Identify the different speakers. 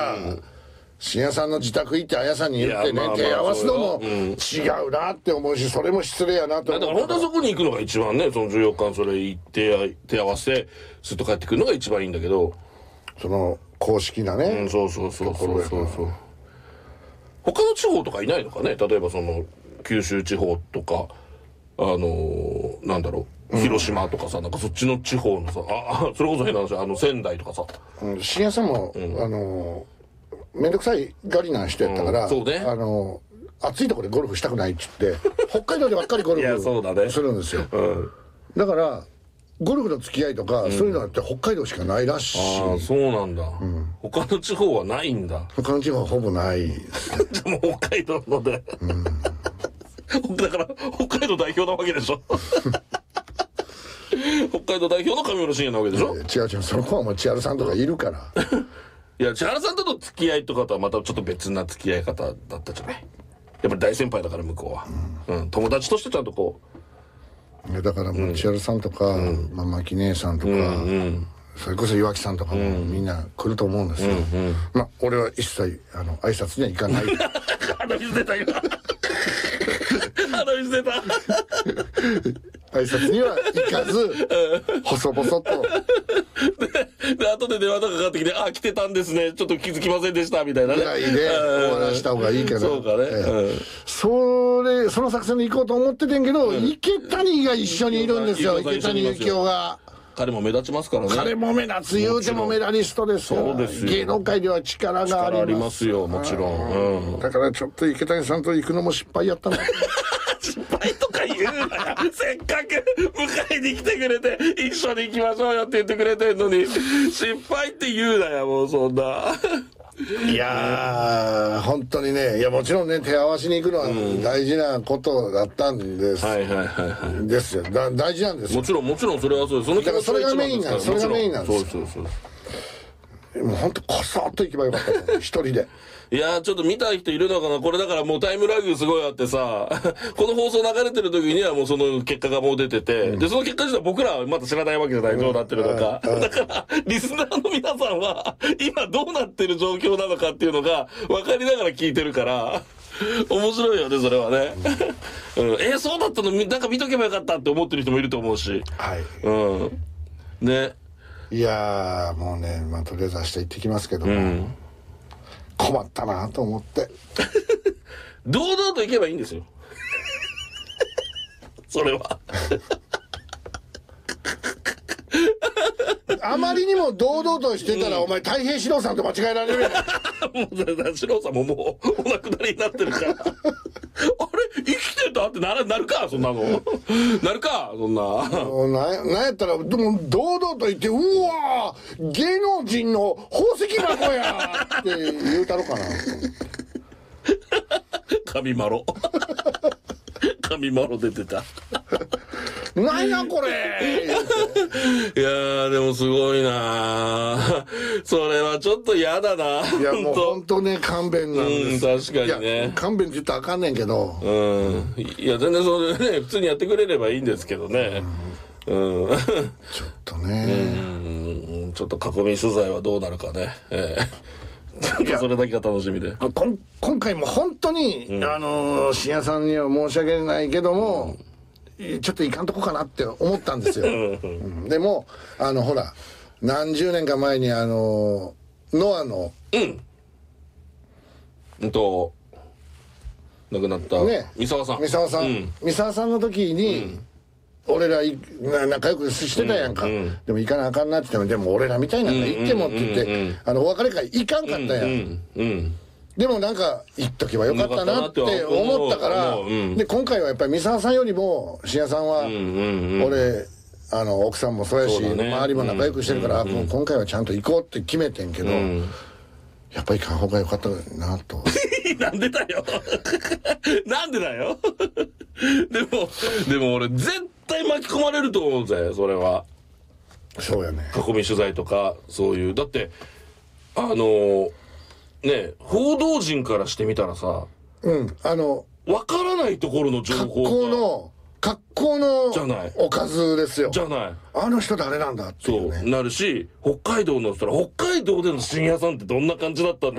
Speaker 1: さ、深夜さんの自宅行って綾さんに言ってね、手合わすのも違うなって思うし、それも失礼やなと思う。
Speaker 2: だから本当はそこに行くのが一番ね、その14日それ行って手合わせすっと帰ってくるのが一番いいんだけど、
Speaker 1: その公式なね、
Speaker 2: そう他の地方とかいないのかね。例えばその九州地方とかなんだろう、広島とかさ、なんかそっちの地方のさ、それこそ変な話、仙台とかさ、
Speaker 1: 深夜さんもめんどくさいがりな人やったから、
Speaker 2: そうね、
Speaker 1: 暑いところでゴルフしたくないって言って北海道でばっかりゴルフするんですよ。だからゴルフの付き合いとか、そういうのって北海道しかないらしい。
Speaker 2: そうなんだ、他の地方はないんだ。
Speaker 1: 他の地方はほぼないじ
Speaker 2: ゃあもう北海道ので、だから北海道代表なわけでしょ北海道代表の上村慎也なわけでしょ。
Speaker 1: 違うその子はもう千春さんとかいるから
Speaker 2: いや千春さんとの付き合いとかとはまたちょっと別な付き合い方だったじゃない。やっぱり大先輩だから向こうは、友達としてちゃんとこ
Speaker 1: う、だからもう千春さんとか、牧姉さんとか、それこそ岩木さんとかもみんな来ると思うんですよ。まあ俺は一切挨拶には行かない
Speaker 2: 鼻水出た今鼻水出た
Speaker 1: 挨拶には行かず細々と
Speaker 2: で後で電話とかかかってきて「来てたんですね、ちょっと気づきませんでした」みたいなね
Speaker 1: ぐらいで終わらした方がいいけど、
Speaker 2: そうかね、
Speaker 1: その作戦で行こうと思っててんけど、池谷が一緒にいるんですよ。池谷幸雄が。
Speaker 2: 彼も目立ちますからね。
Speaker 1: 彼も目立つ、言うてもメダリストですよ。芸能界では力があります
Speaker 2: よ、もちろん。
Speaker 1: だからちょっと池谷さんと行くのも失敗やったな
Speaker 2: 失敗とか言うなよせっかく迎えに来てくれて一緒に行きましょうよって言ってくれてんのに失敗って言うなよ、もうそんな。
Speaker 1: いやー本当にね、いやもちろんね、手合わしに行くのは大事なことだったんです、ですよ。大事なんですよ。
Speaker 2: もちろんそれはそうです。
Speaker 1: だからそれがメインなんです。それがメインなんです。もう本当こそっと行けばよかったと一人で。
Speaker 2: いやーちょっと見たい人いるのかな。これだからもうタイムラグすごいあってさこの放送流れてる時にはもうその結果がもう出てて、でその結果自体僕らはまだ知らないわけじゃない、どうなってるのか。だからリスナーの皆さんは今どうなってる状況なのかっていうのが分かりながら聞いてるから面白いよね、それはねそうだったのなんか見とけばよかったって思ってる人もいると思うし、ね。
Speaker 1: いやーもうね、とりあえず明日行ってきますけども、困ったなと思って
Speaker 2: 堂々と行けばいいんですよそれは
Speaker 1: あまりにも堂々としてたら、お前太平四郎さんと間違えられるやん
Speaker 2: もう四郎さんももうお亡くなりになってるからあれ生きてたってなるか、そんなのなるか、そんな
Speaker 1: なんやったらでも堂々と言って、うわー芸能人の宝石箱やって言うたろかな
Speaker 2: 神マロ神マロ出てた
Speaker 1: なんやこれ
Speaker 2: いやーでもすごいなーそれはちょっと嫌だな。
Speaker 1: いやもうほんとね、勘弁なんです。
Speaker 2: 確かにね、
Speaker 1: 勘弁って言ったらあかんねんけど、
Speaker 2: いや全然それね普通にやってくれればいいんですけどね。
Speaker 1: ちょっとね、
Speaker 2: ちょっと囲み取材はどうなるかね。ちょっとそれだけが楽しみで。
Speaker 1: 今回も本当に深夜さんには申し訳ないけども、ちょっといかんとこかなって思ったんですよでもほら何十年か前にノアの
Speaker 2: 亡くなった三沢さん
Speaker 1: の時に、俺ら仲良くしてたやんか、でも行かなあかんなって言っても、でも俺らみたいなのが行ってもって言って、お別れ会行かんかったやん、でもなんか行っとけばよかったなって思ったから、で今回はやっぱり三沢さんよりも深夜さんは、俺奥さんもそうやし、周りも仲良くしてるから、今回はちゃんと行こうって決めてんけど、やっぱり行かん方がよかったなと
Speaker 2: なんでだよなんでだよでも俺絶対巻き込まれると思うぜ、それは。
Speaker 1: そうやね、
Speaker 2: 囲み取材とかそういう、だってね、報道陣からしてみたらさ、分からないところの情報が格好の
Speaker 1: じゃないおかずですよ。
Speaker 2: じゃない、
Speaker 1: あの人誰なんだっていうね、
Speaker 2: そうなるし、北海道の人ら北海道での深夜さんってどんな感じだったんだ